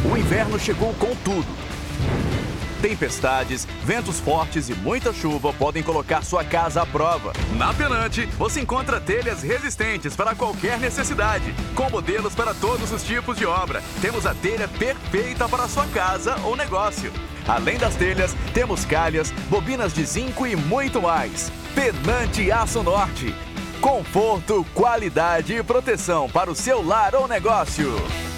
O inverno chegou com tudo. Tempestades, ventos fortes e muita chuva podem colocar sua casa à prova. Na Penante, você encontra telhas resistentes para qualquer necessidade, com modelos para todos os tipos de obra. Temos a telha perfeita para a sua casa ou negócio. Além das telhas, temos calhas, bobinas de zinco e muito mais. Penante Aço Norte. Conforto, qualidade e proteção para o seu lar ou negócio.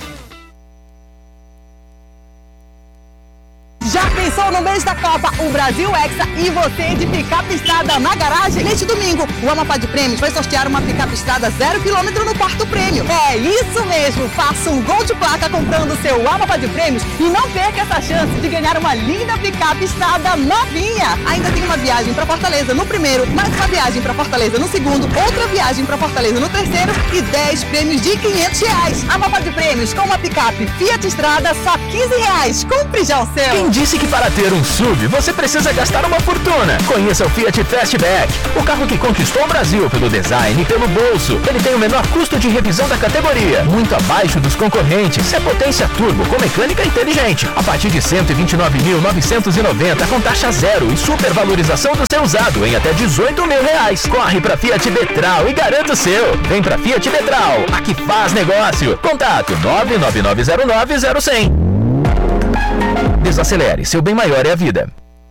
Já pensou no mês da Copa, o Brasil Hexa e você de picape estrada na garagem? Neste domingo, o Amapá de Prêmios vai sortear uma picape estrada 0 km no quarto prêmio. É isso mesmo, faça um gol de placa comprando o seu Amapá de Prêmios e não perca essa chance de ganhar uma linda picape estrada novinha. Ainda tem uma viagem para Fortaleza no primeiro, mais uma viagem para Fortaleza no segundo, outra viagem para Fortaleza no terceiro e 10 prêmios de R$500. Amapá de Prêmios com uma picape Fiat Estrada só R$15. Compre já o seu. Quem disse que para ter um SUV você precisa gastar uma fortuna? Conheça o Fiat Fastback, o carro que conquistou o Brasil pelo design e pelo bolso. Ele tem o menor custo de revisão da categoria, muito abaixo dos concorrentes. É potência turbo com mecânica inteligente. A partir de R$ 129.990 com taxa zero e supervalorização do seu usado em até R$18 mil. Corre para Fiat Betral e garanta o seu. Vem para Fiat Betral, aqui faz negócio. Contato 999090100. Desacelere, seu bem maior é a vida.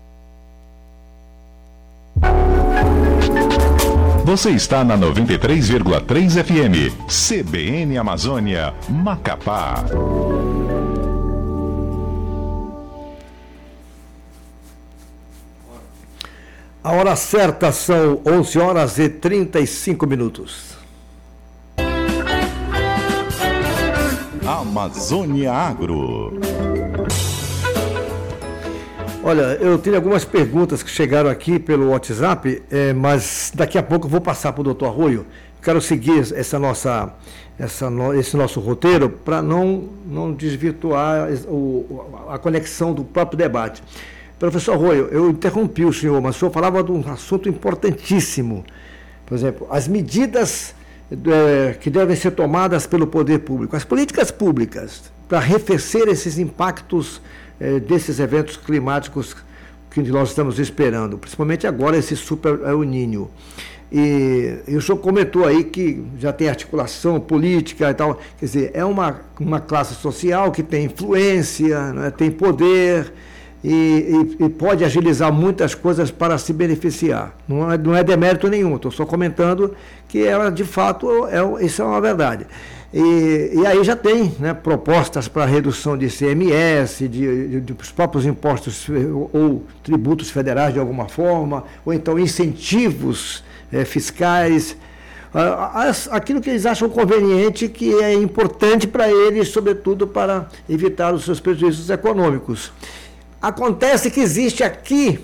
Você está na 93,3 FM, CBN Amazônia, Macapá. A hora certa são 11 horas e 35 minutos. Amazônia Agro. Olha, eu tenho algumas perguntas que chegaram aqui pelo WhatsApp, mas daqui a pouco eu vou passar para o Dr. Arroio. Quero seguir esse nosso roteiro para não desvirtuar a conexão do próprio debate. Professor Arroio, eu interrompi o senhor, mas o senhor falava de um assunto importantíssimo. Por exemplo, as medidas que devem ser tomadas pelo poder público, as políticas públicas para arrefecer esses impactos desses eventos climáticos que nós estamos esperando, principalmente agora esse super El Niño. E o senhor comentou aí que já tem articulação política e tal, quer dizer, é uma classe social que tem influência, né, tem poder e pode agilizar muitas coisas para se beneficiar. Não é demérito nenhum, estou só comentando que ela, de fato, isso é uma verdade. E aí já tem, né, propostas para redução de ICMS, dos próprios impostos ou tributos federais de alguma forma, ou então incentivos fiscais, aquilo que eles acham conveniente, que é importante para eles, sobretudo para evitar os seus prejuízos econômicos. Acontece que existem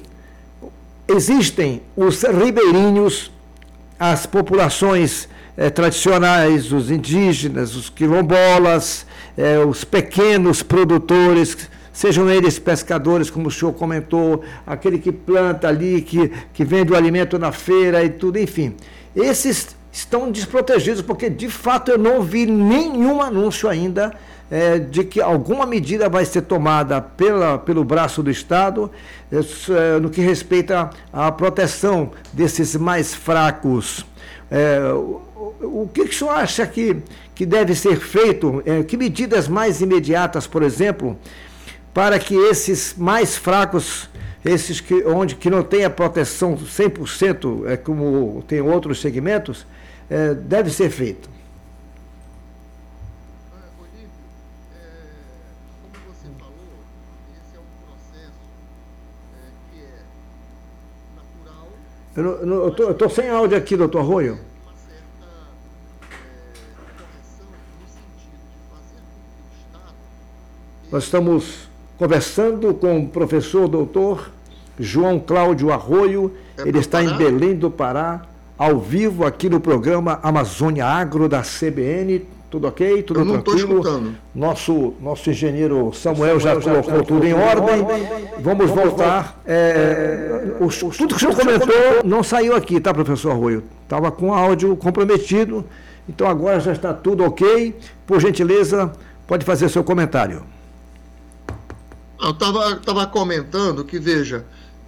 os ribeirinhos, as populações tradicionais, os indígenas, os quilombolas, os pequenos produtores, sejam eles pescadores, como o senhor comentou, aquele que planta ali, que vende o alimento na feira e tudo, enfim. Esses estão desprotegidos, porque de fato eu não vi nenhum anúncio ainda de que alguma medida vai ser tomada pelo braço do Estado no que respeita à proteção desses mais fracos. O que o senhor acha que deve ser feito? Que medidas mais imediatas, por exemplo, para que esses mais fracos, esses que não tem a proteção 100%, como tem outros segmentos, deve ser feito? Olívio, como você falou, esse é um processo que é natural. Eu estou sem áudio aqui, doutor Arroio. Nós estamos conversando com o professor doutor João Cláudio Arroio, ele está em Belém do Pará, ao vivo aqui no programa Amazônia Agro da CBN. Tudo ok? Tudo tranquilo? Nosso engenheiro Samuel já colocou tudo em ordem. Vamos voltar. Tudo que o senhor comentou não saiu aqui, tá, professor Arroio? Estava com áudio comprometido, então agora já está tudo ok. Por gentileza, pode fazer seu comentário. Eu estava comentando que, veja,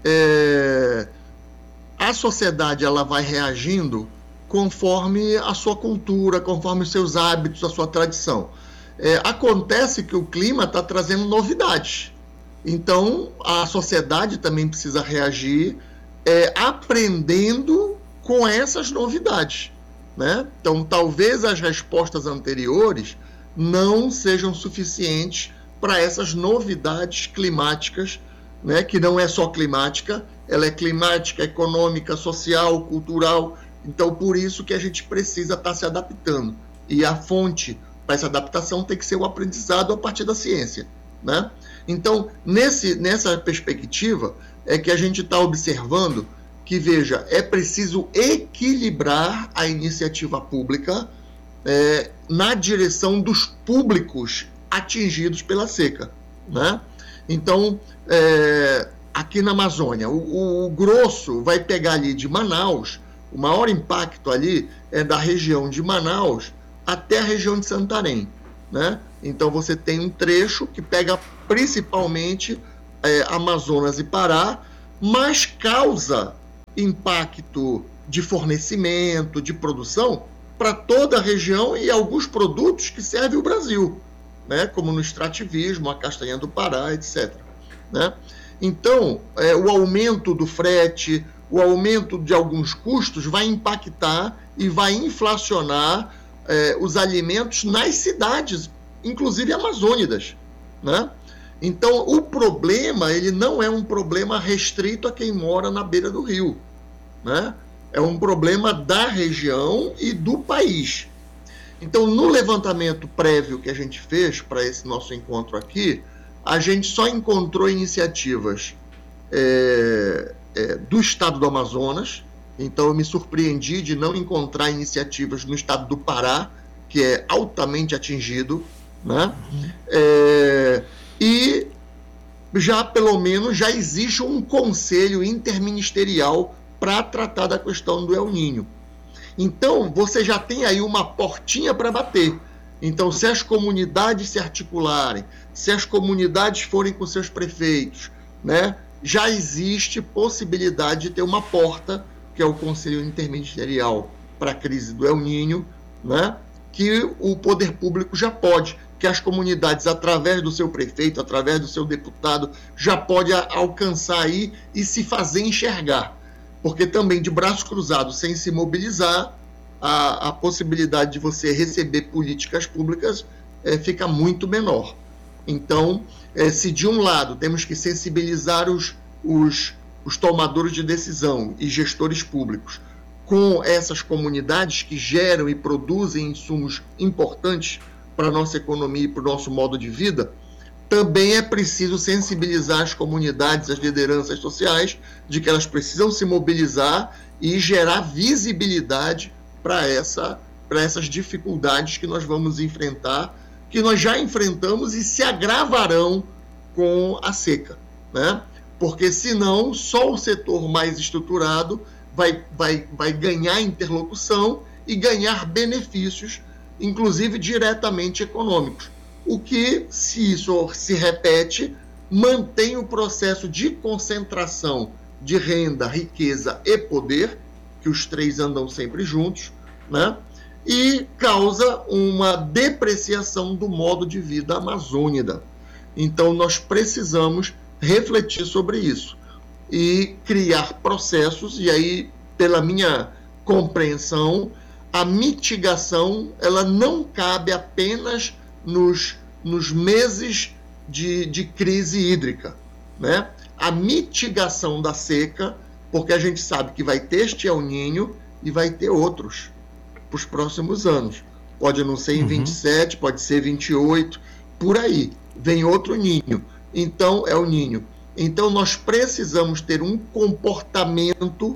a sociedade ela vai reagindo conforme a sua cultura, conforme os seus hábitos, a sua tradição. Acontece que o clima está trazendo novidades. Então, a sociedade também precisa reagir aprendendo com essas novidades, né? Então, talvez as respostas anteriores não sejam suficientes para essas novidades climáticas, né? Que não é só climática, ela é climática, econômica, social, cultural. Então, por isso que a gente precisa estar se adaptando. E a fonte para essa adaptação tem que ser o aprendizado a partir da ciência, né? Então, nessa perspectiva, é que a gente está observando que, veja, é preciso equilibrar a iniciativa pública na direção dos públicos atingidos pela seca, né? Então, aqui na Amazônia, o grosso vai pegar ali de Manaus, o maior impacto ali é da região de Manaus até a região de Santarém, né? Então, você tem um trecho que pega principalmente Amazonas e Pará, mas causa impacto de fornecimento, de produção para toda a região e alguns produtos que servem o Brasil, né? Como no extrativismo, a castanha do Pará, etc., né? Então, o aumento do frete, o aumento de alguns custos vai impactar e vai inflacionar os alimentos nas cidades, inclusive amazônidas, né? Então, o problema, ele não é um problema restrito a quem mora na beira do rio, né? É um problema da região e do país. Então, no levantamento prévio que a gente fez para esse nosso encontro aqui, a gente só encontrou iniciativas do estado do Amazonas. Então, eu me surpreendi de não encontrar iniciativas no estado do Pará, que é altamente atingido, né? E já, pelo menos, já existe um conselho interministerial para tratar da questão do El Niño. Então, você já tem aí uma portinha para bater. Então, se as comunidades se articularem, se as comunidades forem com seus prefeitos, né, já existe possibilidade de ter uma porta, que é o Conselho Interministerial para a crise do El Niño, né, que o poder público já pode, que as comunidades, através do seu prefeito, através do seu deputado, já pode alcançar aí e se fazer enxergar. Porque também de braços cruzados, sem se mobilizar, a possibilidade de você receber políticas públicas fica muito menor. Então, se de um lado temos que sensibilizar os tomadores de decisão e gestores públicos com essas comunidades que geram e produzem insumos importantes para a nossa economia e para o nosso modo de vida, também é preciso sensibilizar as comunidades, as lideranças sociais, de que elas precisam se mobilizar e gerar visibilidade para essas dificuldades que nós vamos enfrentar, que nós já enfrentamos e se agravarão com a seca, né? Porque senão só o setor mais estruturado vai ganhar interlocução e ganhar benefícios, inclusive diretamente econômicos. O que, se isso se repete, mantém o processo de concentração de renda, riqueza e poder, que os três andam sempre juntos, né? E causa uma depreciação do modo de vida amazônida. Então, nós precisamos refletir sobre isso e criar processos, e aí, pela minha compreensão, a mitigação ela não cabe apenas nos meses de crise hídrica, né? A mitigação da seca, porque a gente sabe que vai ter este El Niño e vai ter outros para os próximos anos. Pode não ser em 27, pode ser 28, por aí. Vem outro Ninho. Então, El Niño. Então, nós precisamos ter um comportamento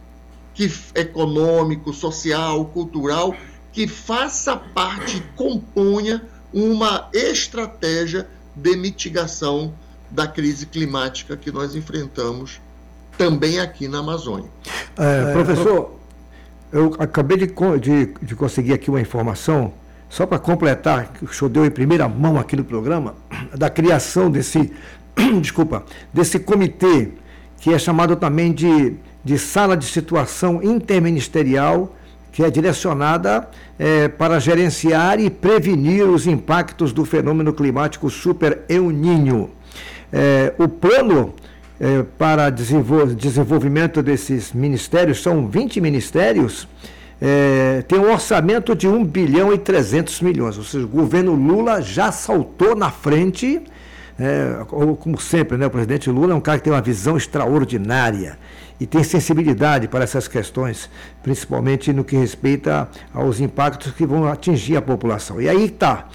econômico, social, cultural, que faça parte, componha uma estratégia de mitigação da crise climática que nós enfrentamos também aqui na Amazônia. Professor, eu acabei de conseguir aqui uma informação, só para completar, que o senhor deu em primeira mão aqui no programa, da criação desse desse comitê, que é chamado também de sala de situação interministerial, que é direcionada para gerenciar e prevenir os impactos do fenômeno climático Super El Niño. O plano para desenvolvimento desses ministérios, são 20 ministérios, tem um orçamento de 1 bilhão e 300 milhões, ou seja, o governo Lula já saltou na frente, como sempre, né? O presidente Lula é um cara que tem uma visão extraordinária e tem sensibilidade para essas questões, principalmente no que respeita aos impactos que vão atingir a população. E aí está,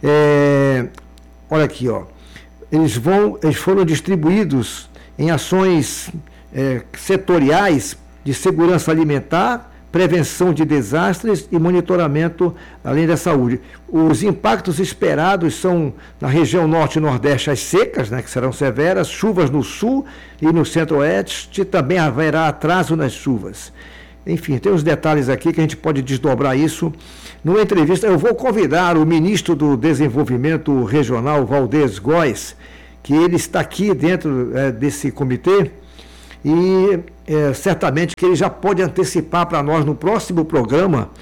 olha aqui, ó, eles foram distribuídos em ações setoriais de segurança alimentar, prevenção de desastres e monitoramento, além da saúde. Os impactos esperados são na região norte e nordeste as secas, né, que serão severas, chuvas no sul e no centro-oeste, também haverá atraso nas chuvas. Enfim, tem uns detalhes aqui que a gente pode desdobrar isso. Numa entrevista, eu vou convidar o ministro do Desenvolvimento Regional, Valdez Góes, que ele está aqui dentro desse comitê, e certamente que ele já pode antecipar para nós no próximo programa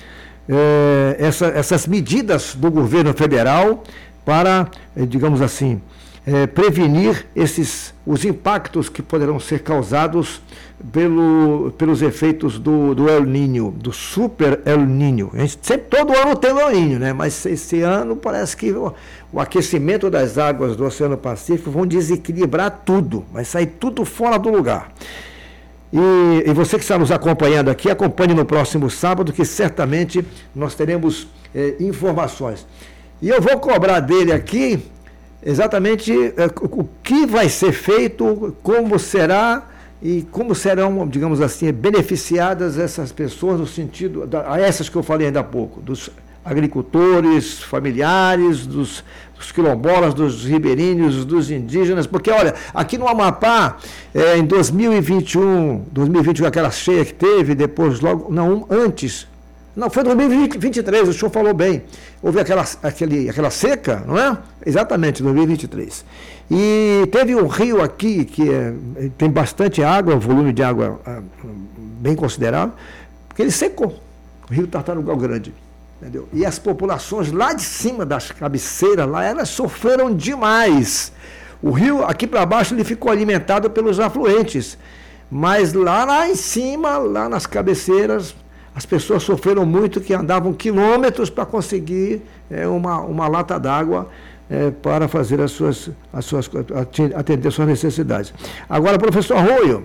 essas medidas do governo federal para, digamos assim, prevenir os impactos que poderão ser causados pelos efeitos do El Niño, do Super El Niño. A gente sempre, todo ano tem o El Niño, né? Mas esse ano parece que o aquecimento das águas do Oceano Pacífico vão desequilibrar tudo, vai sair tudo fora do lugar. E você que está nos acompanhando aqui, acompanhe no próximo sábado, que certamente nós teremos informações. E eu vou cobrar dele aqui exatamente o que vai ser feito, como será e como serão, digamos assim, beneficiadas essas pessoas, no sentido, a essas que eu falei ainda há pouco, dos agricultores, familiares, dos quilombolas, dos ribeirinhos, dos indígenas, porque, olha, aqui no Amapá, em 2021, aquela cheia que teve, depois logo, foi em 2023, o senhor falou bem, houve aquela seca, não é? Exatamente, 2023. E teve um rio aqui que tem bastante água, um volume de água bem considerável, porque ele secou, o rio Tartarugal Grande. Entendeu? E as populações lá de cima das cabeceiras, lá, elas sofreram demais. O rio, aqui para baixo, ele ficou alimentado pelos afluentes, mas lá em cima, lá nas cabeceiras, as pessoas sofreram muito, que andavam quilômetros para conseguir uma lata d'água para fazer atender suas necessidades. Agora, professor Arroio,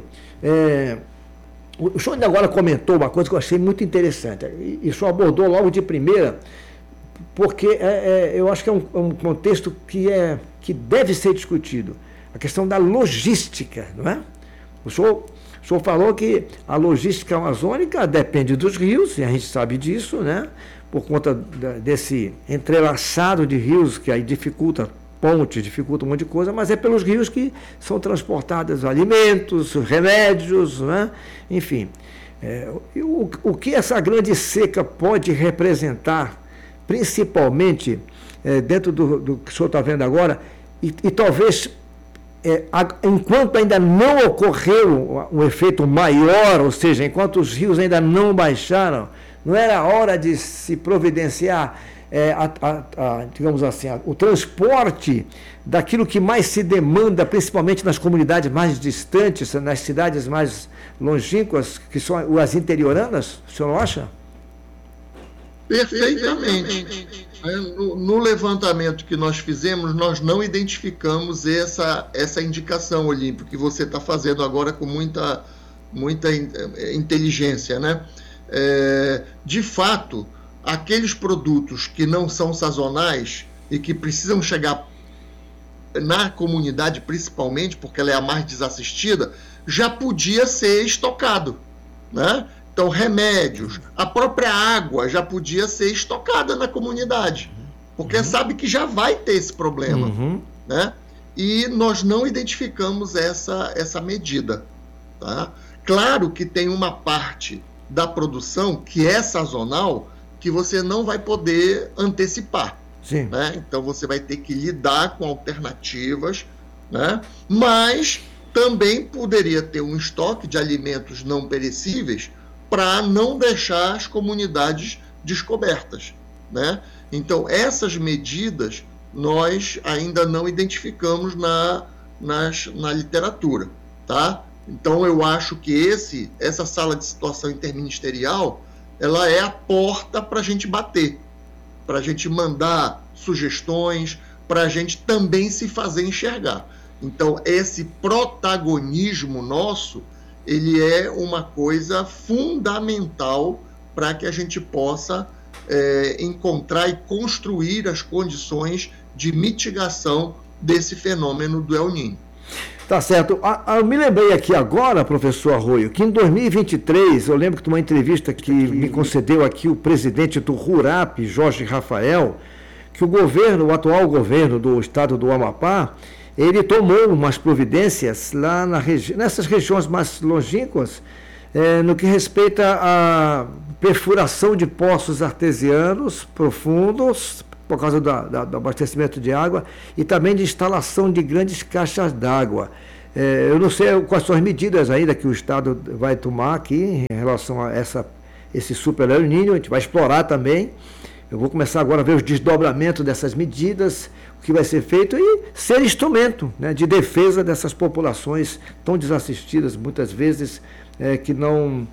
o senhor ainda agora comentou uma coisa que eu achei muito interessante, e o senhor abordou logo de primeira, porque eu acho que é um contexto que deve ser discutido, a questão da logística, não é? O senhor falou que a logística amazônica depende dos rios, e a gente sabe disso, né? Por conta desse entrelaçado de rios, que aí dificulta pontes, dificulta um monte de coisa, mas é pelos rios que são transportados alimentos, remédios, né? Enfim. O que essa grande seca pode representar, principalmente dentro do que o senhor está vendo agora, e talvez, enquanto ainda não ocorreu um efeito maior, ou seja, enquanto os rios ainda não baixaram, não era hora de se providenciar digamos assim, o transporte daquilo que mais se demanda, principalmente nas comunidades mais distantes, nas cidades mais longínquas, que são as interioranas, o senhor não acha? Perfeitamente. No levantamento que nós fizemos, nós não identificamos essa indicação, Olímpio, que você está fazendo agora com muita inteligência, né? De fato, aqueles produtos que não são sazonais e que precisam chegar na comunidade, principalmente porque ela é a mais desassistida, já podia ser estocado, né? Então, remédios, a própria água já podia ser estocada na comunidade, porque sabe que já vai ter esse problema, né? E nós não identificamos essa medida, tá? Claro que tem uma parte da produção que é sazonal, que você não vai poder antecipar. Sim. Né? Então, você vai ter que lidar com alternativas né? Mas também poderia ter um estoque de alimentos não perecíveis para não deixar as comunidades descobertas, né? Então, essas medidas nós ainda não identificamos na literatura, tá? Então, eu acho que essa sala de situação interministerial, ela é a porta para a gente bater, para a gente mandar sugestões, para a gente também se fazer enxergar. Então, esse protagonismo nosso, ele é uma coisa fundamental para que a gente possa encontrar e construir as condições de mitigação desse fenômeno do El Niño. Tá certo. Eu me lembrei aqui agora, professor Arroio, que em 2023, eu lembro que de uma entrevista que me concedeu aqui o presidente do RURAP, Jorge Rafael, que o atual governo do estado do Amapá, ele tomou umas providências lá nessas regiões mais longínquas, no que respeita à perfuração de poços artesianos profundos, por causa do abastecimento de água, e também de instalação de grandes caixas d'água. Eu não sei quais são as medidas ainda que o Estado vai tomar aqui em relação a esse super El Niño. A gente vai explorar também. Eu vou começar agora a ver os desdobramentos dessas medidas, o que vai ser feito, e ser instrumento, né, de defesa dessas populações tão desassistidas, muitas vezes, que não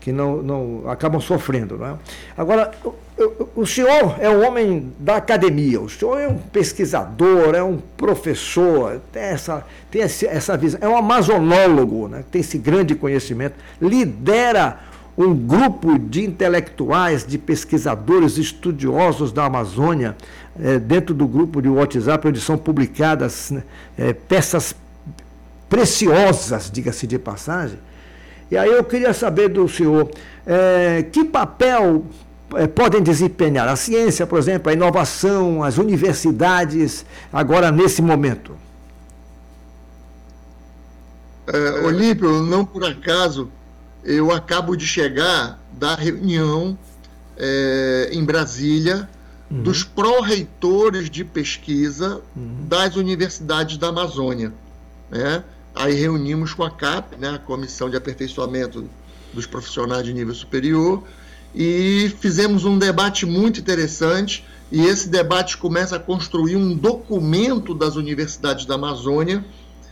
acabam sofrendo, não é? Agora, o senhor é um homem da academia, o senhor é um pesquisador, é um professor, tem essa visão, é um amazonólogo, né, tem esse grande conhecimento, lidera um grupo de intelectuais, de pesquisadores, estudiosos da Amazônia, dentro do grupo de WhatsApp, onde são publicadas, né, peças preciosas, diga-se de passagem. E aí eu queria saber do senhor, que papel podem desempenhar a ciência, por exemplo, a inovação, as universidades, agora nesse momento? Olímpio, não por acaso, eu acabo de chegar da reunião em Brasília dos pró-reitores de pesquisa das universidades da Amazônia, né? Aí reunimos com a CAP, né, a Comissão de Aperfeiçoamento dos Profissionais de Nível Superior, e fizemos um debate muito interessante, e esse debate começa a construir um documento das universidades da Amazônia,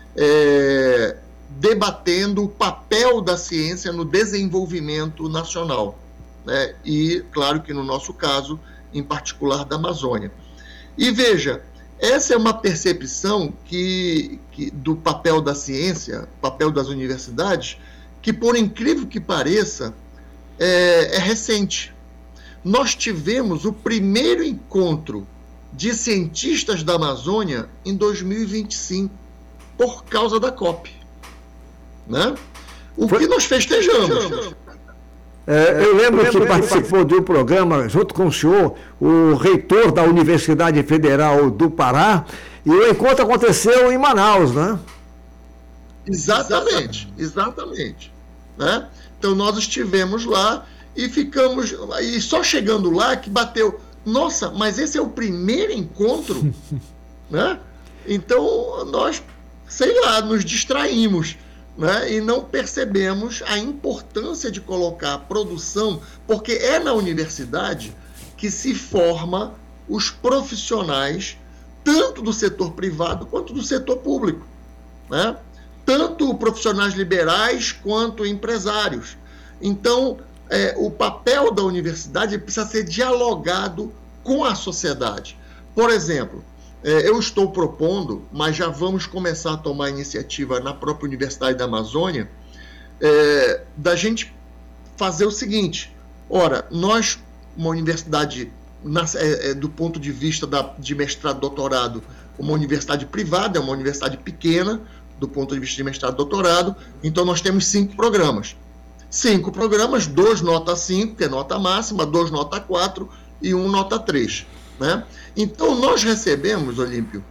debatendo o papel da ciência no desenvolvimento nacional, né? E, claro que no nosso caso, em particular da Amazônia. E veja, essa é uma percepção do papel da ciência, papel das universidades, que, por incrível que pareça, é recente. Nós tivemos o primeiro encontro de cientistas da Amazônia em 2025, por causa da COP. Né? Que nós festejamos. Eu lembro que participou de um programa, junto com o senhor, o reitor da Universidade Federal do Pará, e o encontro aconteceu em Manaus, né? Exatamente. Né? Então nós estivemos lá e ficamos, e só chegando lá que bateu, nossa, mas esse é o primeiro encontro? Né? Então nós, nos distraímos, né? E não percebemos a importância de colocar a produção, porque é na universidade que se forma os profissionais, tanto do setor privado quanto do setor público, né? Tanto profissionais liberais quanto empresários. Então, o papel da universidade precisa ser dialogado com a sociedade. Por exemplo, eu estou propondo, mas já vamos começar a tomar iniciativa na própria Universidade da Amazônia, da gente fazer o seguinte: ora, nós, uma universidade, do ponto de vista de mestrado e doutorado, uma universidade privada, é uma universidade pequena, do ponto de vista de mestrado e doutorado, então nós temos 5 programas. 5 programas, 2 nota 5, que é nota máxima, 2 nota 4 e 1 nota 3. Né? Então, nós recebemos, Olímpio,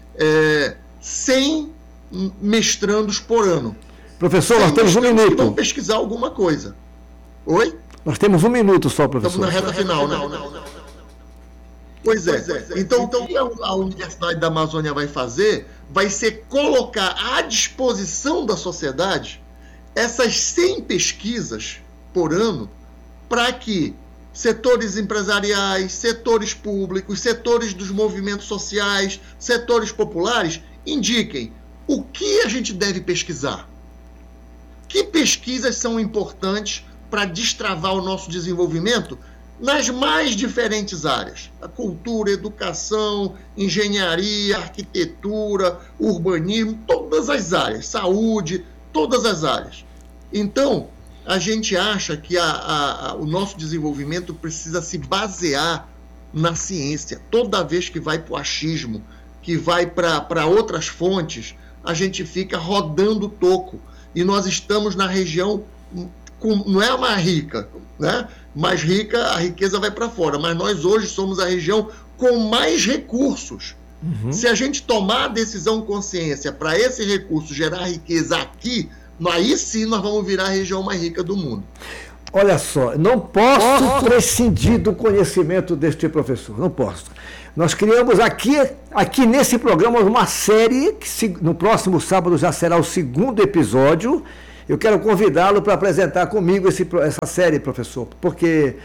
100 mestrandos por ano. Professor, nós temos 1 minuto. Que vão pesquisar alguma coisa. Oi? Nós temos 1 minuto só, professor. Estamos na reta final, né? Pois é. Então, o que a Universidade da Amazônia vai fazer vai ser colocar à disposição da sociedade essas 100 pesquisas por ano para que setores empresariais, setores públicos, setores dos movimentos sociais, setores populares indiquem o que a gente deve pesquisar. Que pesquisas são importantes para destravar o nosso desenvolvimento nas mais diferentes áreas? A cultura, educação, engenharia, arquitetura, urbanismo, todas as áreas, saúde, todas as áreas. Então, a gente acha que o nosso desenvolvimento precisa se basear na ciência. Toda vez que vai para o achismo, que vai para outras fontes, a gente fica rodando o toco. E nós estamos na região, não é a mais rica, né? Mais rica, a riqueza vai para fora, mas nós hoje somos a região com mais recursos. Uhum. Se a gente tomar a decisão consciência para esse recurso gerar riqueza aqui, aí sim nós vamos virar a região mais rica do mundo. Olha só, não posso prescindir do conhecimento deste professor, não posso. Nós criamos aqui nesse programa uma série, que no próximo sábado já será o 2º episódio. Eu quero convidá-lo para apresentar comigo essa série, professor, porque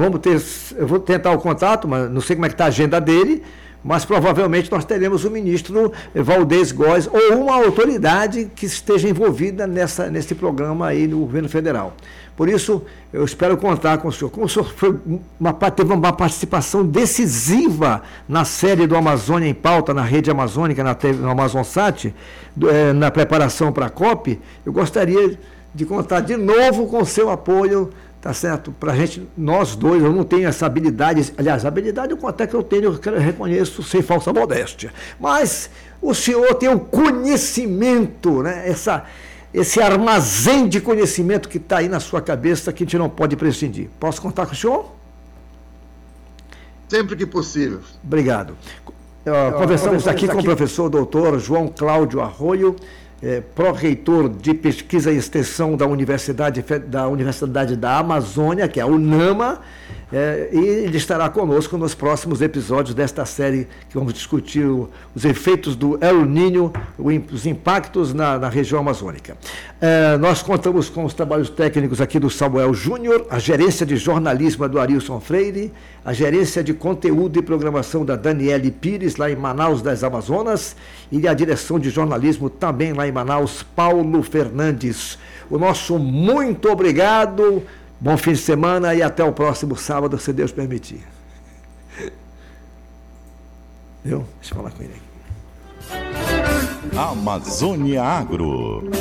eu vou tentar o contato, mas não sei como é que está a agenda dele, mas provavelmente nós teremos o ministro Valdez Góes ou uma autoridade que esteja envolvida nesse programa aí no governo federal. Por isso, eu espero contar com o senhor. Como o senhor teve uma participação decisiva na série do Amazônia em Pauta, na rede amazônica, no AmazonSat, na preparação para a COP, eu gostaria de contar de novo com o seu apoio, tá certo? Para a gente, nós dois, eu não tenho essa habilidade, aliás, a habilidade até que eu tenho, eu reconheço sem falsa modéstia, mas o senhor tem o conhecimento, né? Esse armazém de conhecimento que está aí na sua cabeça que a gente não pode prescindir. Posso contar com o senhor? Sempre que possível. Obrigado. Conversamos aqui com o professor doutor João Cláudio Arroio, pró-reitor de Pesquisa e Extensão da Universidade da Amazônia, que é a UNAMA, e ele estará conosco nos próximos episódios desta série que vamos discutir os efeitos do El Niño, os impactos na região amazônica. Nós contamos com os trabalhos técnicos aqui do Samuel Júnior, a gerência de jornalismo é do Arilson Freire, a gerência de conteúdo e programação da Daniele Pires, lá em Manaus das Amazonas, e a direção de jornalismo também lá em Manaus, Paulo Fernandes. O nosso muito obrigado, bom fim de semana e até o próximo sábado, se Deus permitir. Deixa eu falar com ele aqui. Amazônia Agro.